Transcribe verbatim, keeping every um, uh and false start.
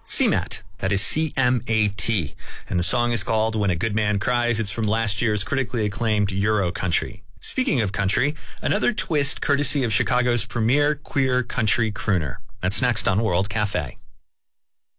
C M A T. That is C M A T. And the song is called When a Good Man Cries. It's from last year's critically acclaimed Euro Country. Speaking of country, another twist courtesy of Chicago's premier queer country crooner. That's next on World Cafe.